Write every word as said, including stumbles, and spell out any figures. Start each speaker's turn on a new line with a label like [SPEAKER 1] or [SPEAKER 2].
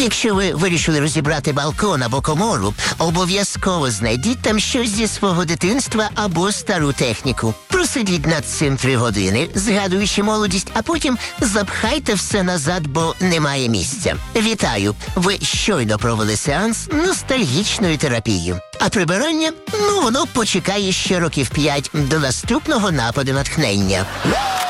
[SPEAKER 1] Якщо ви вирішили розібрати балкон або комору, обов'язково знайдіть там щось зі свого дитинства або стару техніку. Просидіть над цим три години, згадуючи молодість, а потім запхайте все назад, бо немає місця. Вітаю! Ви щойно провели сеанс ностальгічної терапії. А прибирання, ну, воно почекає ще років п'ять до наступного нападу натхнення.